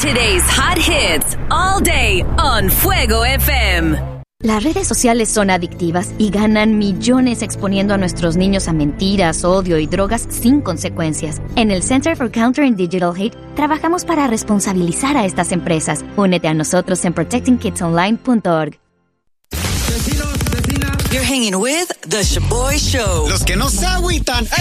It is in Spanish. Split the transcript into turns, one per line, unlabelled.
Today's hot hits all day on Fuego FM.
Las redes sociales son adictivas y ganan millones exponiendo a nuestros niños a mentiras, odio y drogas sin consecuencias. En el Center for Countering Digital Hate trabajamos para responsabilizar a estas empresas. Únete a nosotros en protectingkidsonline.org.
You're hanging with The Shaboy Show.
Los que no se agüitan.